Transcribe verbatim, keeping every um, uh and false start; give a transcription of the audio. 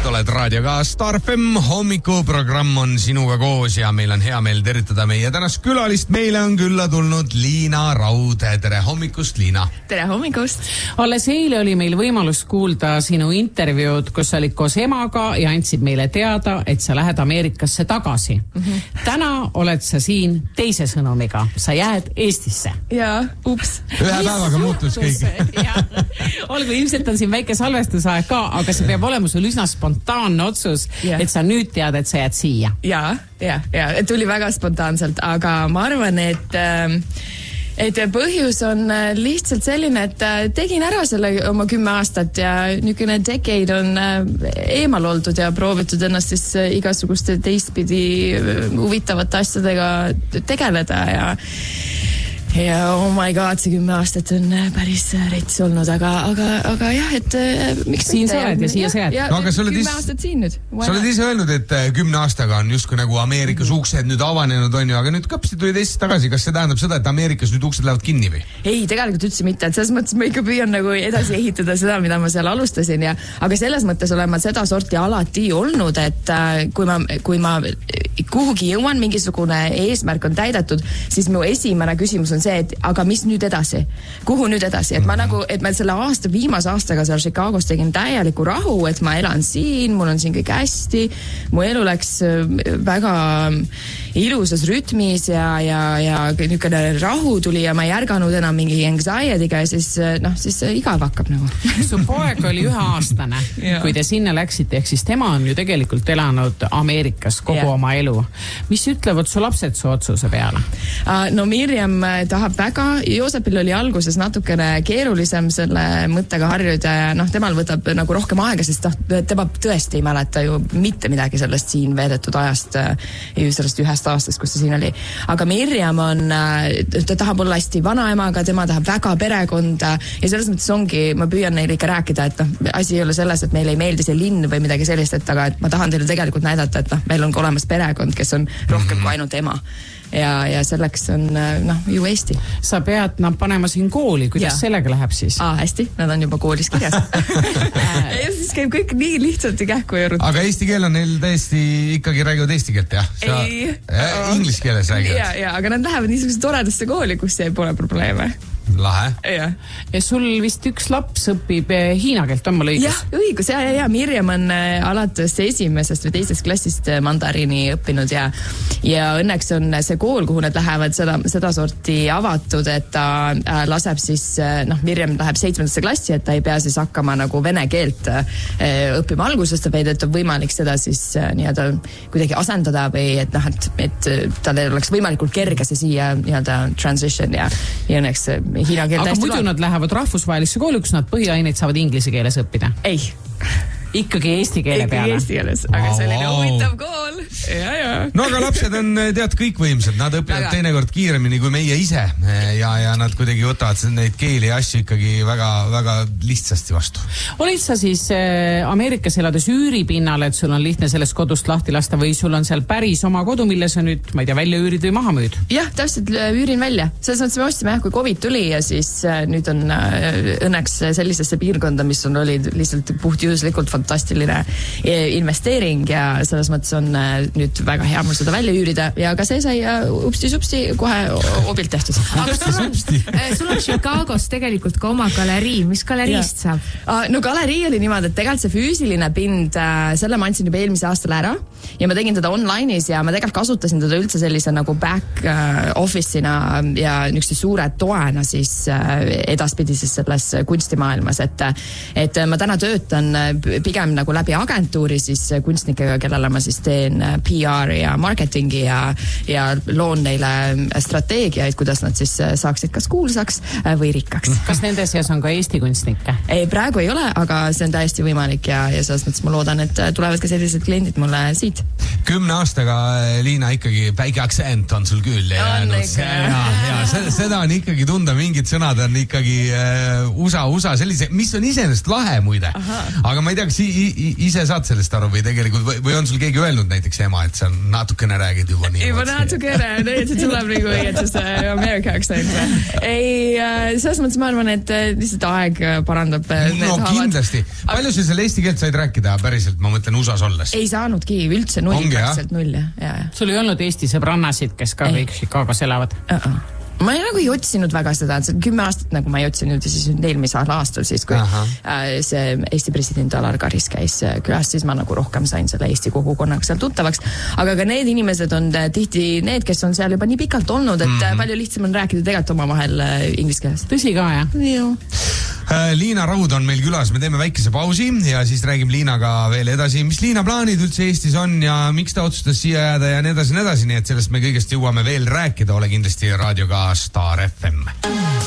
hommikust, oled raadioga Star F M, hommikuprogramm on sinuga koos ja meil on hea meel tervitada meie tänast külalist. Meile on külla tulnud Liina Raud. Tere hommikust, Liina! Tere hommikust! Alles eile oli meil võimalus kuulda sinu intervjuud, kus sa olid koos emaga ja andsid meile teada, et sa lähed Ameerikasse tagasi. Mm-hmm. Täna oled sa siin teise sõnumiga. Sa jääd Eestisse. Jaa, ups. Ühe päevaga muutus kõik. Olgu, ilmselt on siin väike salvestusaeg ka, aga see peab olema sul üsna spontaanne otsus, ja. Et sa nüüd tead, et sa jääd siia. Jaa, ja, ja, tuli väga spontaanselt, aga ma arvan, et... Et põhjus on lihtsalt selline, et tegin ära selle oma kümme aastat ja niisugune decade on eemal oldud ja proovitud ennast siis igasuguste teistpidi huvitavate asjadega tegeleda ja ja oh my god, see kümme aastat on päris rets olnud, aga, aga, aga jah, et miks siin sa oled ja siia sa jääd. No, kümme is... aastat siin nüüd. Sa oled ise öelnud, et kümne aastaga on justkui nagu Ameerikas mm-hmm. uksed nüüd avanenud on ju, aga nüüd kõpsti tulid Eestis tagasi. Kas see tähendab seda, et Ameerikas nüüd uksed lähevad kinni või? Ei, tegelikult üldse mitte, et selles mõttes ma ikka püüan nagu edasi ehitada seda, mida ma seal alustasin ja aga selles mõttes olen ma seda sorti alati olnud, et kui ma, kui ma kuhugi jõuan, mingisugune eesmärk on täidetud, siis mu esimene küsimus on see, et aga mis nüüd edasi? Kuhu nüüd edasi? Et ma nagu, et ma selle aasta, viimase aastaga seal Chicagos tegin täieliku rahu, et ma elan siin, mul on siin kõik hästi, mu elu läks väga ilusas rütmis ja, ja, ja niisugune rahu tuli ja ma ei ärganud enam mingi anxiety'ga ja siis, noh, siis igav hakkab nagu. Su poeg oli üheaastane, kui te sinna läksite, ehk siis tema on ju tegelikult elanud Ameerikas kogu yeah. oma elu. Mis ütlevad su lapsed su otsuse peale? No Mirjam tahab väga, Joosepil oli alguses natukene keerulisem selle mõttega harjuda ja noh, temal võtab nagu rohkem aega, sest tema tõesti ei mäleta ju mitte midagi sellest siin veedetud ajast, sellest ühest aastast, kus ta siin oli. Aga Mirjam on, ta tahab olla hästi vanaemaga, tema tahab väga perekonda ja selles mõttes ongi, ma püüan neile ikka rääkida, et noh, asi ei ole selles, et meile ei meeldi see linn või midagi sellist, et aga et ma tahan teile tegelikult näidata, et noh, meil on olemas perekond, kes on rohkem kui ainult ema. Ja, ja selleks on, noh, ju Eesti. Sa pead nad panema siin kooli, kuidas ja. Sellega läheb siis? Aa, hästi, nad on juba koolis kirjas. ja siis käib kõik nii lihtsalt ja kähku juurde. Aga eesti keel on neil täiesti, ikkagi räägivad eesti keelt, jah? Sa, ei. Eh, Inglis keeles räägivad? Ja, ja, aga nad lähevad niisuguse toredasse kooli, kus see pole probleeme. Lahe. Ja. ja sul vist üks laps õpib hiina keelt, on mul õigus? Jah, õigus, ja, ja, ja Mirjam on alates esimesest või teisest klassist mandariini õppinud ja, ja õnneks on see kool, kuhu nad lähevad seda, seda sorti avatud, et ta äh, laseb siis, noh, Mirjam läheb seitsmendasse klassi, et ta ei pea siis hakkama nagu vene keelt äh, õppima algusest, vaid et on võimalik seda siis äh, nii-öelda kuidagi asendada või et noh, et, et tal oleks võimalikult kerge see siia nii-öelda transition ja, ja õnneks hiina keel aga muidu laad. Nad lähevad rahvusvahelisse kooli, kus nad põhiaineid saavad inglise keeles õppida? Ei. Ikkagi eesti keele peale? Ikkagi eesti keeles, aga wow. selline huvitav kool. Ja, ja. No aga lapsed on tead kõikvõimsad, nad õpivad väga. Teinekord kiiremini kui meie ise ja, ja nad kuidagi võtavad neid keeli ja asju ikkagi väga, väga lihtsasti vastu. Olid sa siis äh, Ameerikas elades üüripinnal, et sul on lihtne sellest kodust lahti lasta või sul on seal päris oma kodu, mille sa nüüd, ma ei tea, välja üürid või maha müüd? Jah, täpselt üürin välja. Selles mõttes me ostsime jah, kui COVID tuli ja siis äh, nüüd on äh, õnneks sellisesse piirkonda, mis on olid lihtsalt puhtjuhuslikult fantastiline investeering ja selles mõttes on nüüd väga hea mul seda välja üürida ja ka see sai upsti-supsti kohe obilt tehtud. Aga sul on, sul on Chicagos tegelikult ka oma galerii. Mis galeriist saab? No galerii oli niimoodi, et tegelikult see füüsiline pind, selle ma andsin juba eelmise aastal ära ja ma tegin teda online'is ja ma tegelikult kasutasin teda üldse sellise nagu back office'ina ja niisuguse suure toena siis edaspidises selles kunstimaailmas, et, et ma täna töötan pigem nagu läbi agentuuri siis kunstnikega, kellele ma siis teen P R ja marketingi ja, ja loon neile strateegiaid, kuidas nad siis saaksid kas kuulsaks või rikkaks. Kas nende seas on ka Eesti kunstnikke? Ei, praegu ei ole, aga see on täiesti võimalik ja, ja selles mõttes ma loodan, et tulevad ka sellised kliendid mulle siit. Kümne aastaga, Liina, ikkagi väike aktsent on sul küll jäänud. Ja, ja seda, seda on ikkagi tunda, mingid sõnad on ikkagi uh, USA, USA sellise, mis on iseenesest lahe muide. Aha. Aga ma ei tea, kas ise saad sellest aru või tegelikult, või on sul keegi öelnud näiteks näiteks ema, et sa natukene räägid juba nii. Juba natukene, nüüd see tuleb nagu õigetus America accent. Ei, selles mõttes ma arvan, et lihtsalt aeg parandab. No kindlasti. Palju sa seal eesti keelt said rääkida päriselt, ma mõtlen U S A-s olles? Ei saanudki üldse null, päriselt null. Sul ei olnud Eesti sõbrannasid, kes ka kõik Chicagos elavad? Uh-uh. Ma ei nagu ei otsinud väga seda, et kümme aastat nagu ma ei otsinud ja siis eelmisel aastal siis, kui Aha. see Eesti president Alar Karis käis külas, siis ma nagu rohkem sain selle Eesti kogukonnaga seal tuttavaks. Aga ka need inimesed on tihti need, kes on seal juba nii pikalt olnud, et mm-hmm. palju lihtsam on rääkida tegelikult oma vahel inglise keeles. Tõsi ka, jah? Joo. Liina Raud on meil külas, me teeme väikese pausi ja siis räägime Liinaga veel edasi, mis Liina plaanid üldse Eestis on ja miks ta otsustas siia jääda ja nii edasi, nii edasi, nii et sellest me kõigest jõuame veel rääkida, ole kindlasti raadioga Star F M.